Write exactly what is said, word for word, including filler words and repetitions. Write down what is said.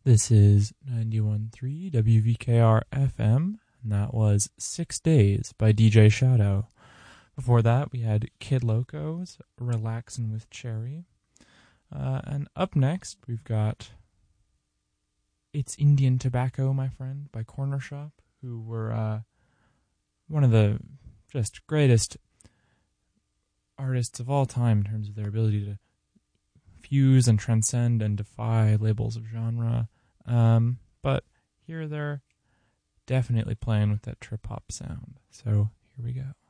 This is ninety-one point three W V K R F M, and that was Six Days by D J Shadow. Before that, we had Kid Loco's Relaxin' with Cherry. Uh, and up next, we've got It's Indian Tobacco, My Friend, by Corner Shop, who were uh, one of the just greatest artists of all time in terms of their ability to fuse and transcend and defy labels of genre. Um, but here they're definitely playing with that trip-hop sound. So here we go.